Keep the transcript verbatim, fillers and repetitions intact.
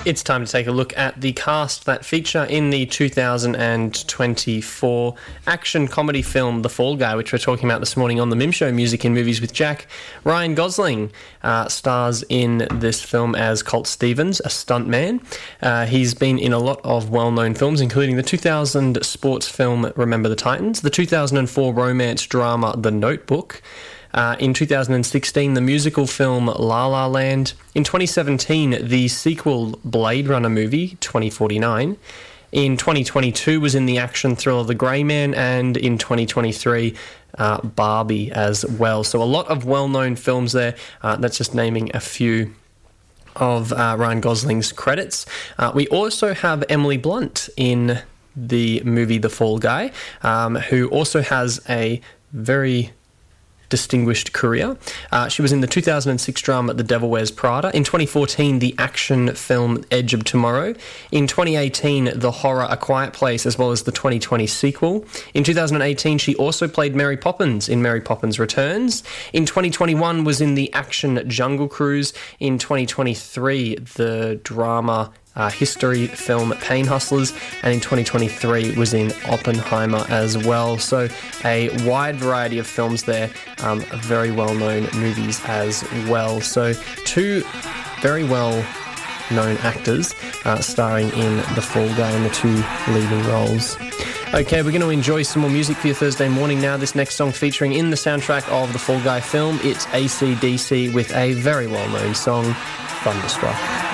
It's time to take a look at the cast that feature in the two thousand twenty-four action comedy film The Fall Guy, which we're talking about this morning on the Mim Show, Music in Movies with Jack. Ryan Gosling uh, stars in this film as Colt Stevens, a stuntman. Uh, he's been in a lot of well-known films, including the two thousand sports film Remember the Titans, the two thousand four romance drama The Notebook, Uh, in two thousand sixteen, the musical film La La Land. In twenty seventeen, the sequel Blade Runner movie, twenty forty-nine. In twenty twenty-two was in the action thriller The Grey Man, and in twenty twenty-three, uh, Barbie as well. So a lot of well-known films there. Uh, that's just naming a few of uh, Ryan Gosling's credits. Uh, we also have Emily Blunt in the movie The Fall Guy, um, who also has a very distinguished career. Uh, she was in the two thousand six drama The Devil Wears Prada. In twenty fourteen, the action film Edge of Tomorrow. In twenty eighteen, the horror A Quiet Place, as well as the twenty twenty sequel. In two thousand eighteen, she also played Mary Poppins in Mary Poppins Returns. In twenty twenty-one, was in the action Jungle Cruise. In twenty twenty-three, the drama Uh, history film Pain Hustlers, and in twenty twenty-three was in Oppenheimer as well. So a wide variety of films there, um, very well-known movies as well. So two very well-known actors uh, starring in The Fall Guy in the two leading roles. Okay, we're going to enjoy some more music for your Thursday morning now. This next song featuring in the soundtrack of The Fall Guy film, it's A C D C with a very well-known song, Thunderstruck.